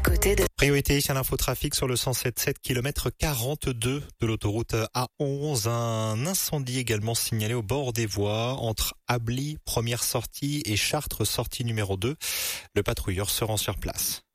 côté de... Priorité à l'infotrafic sur le 177 km 42 de l'autoroute A11. Un incendie également signalé au bord des voies entre Ably, première sortie, et Chartres, sortie numéro 2. Le patrouilleur se rend sur place.